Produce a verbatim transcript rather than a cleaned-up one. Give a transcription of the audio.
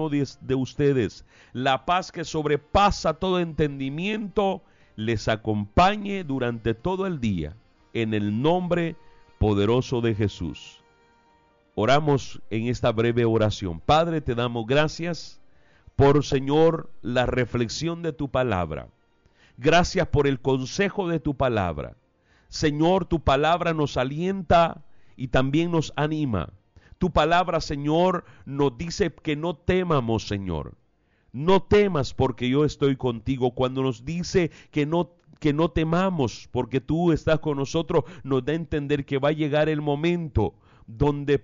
uno de, de ustedes. La paz que sobrepasa todo entendimiento les acompañe durante todo el día, en el nombre poderoso de Jesús. Oramos en esta breve oración. Padre, te damos gracias por, Señor, la reflexión de tu palabra. Gracias por el consejo de tu palabra. Señor, tu palabra nos alienta y también nos anima. Tu palabra, Señor, nos dice que no temamos, Señor. No temas porque yo estoy contigo. Cuando nos dice que no, que no temamos porque tú estás con nosotros, nos da a entender que va a llegar el momento donde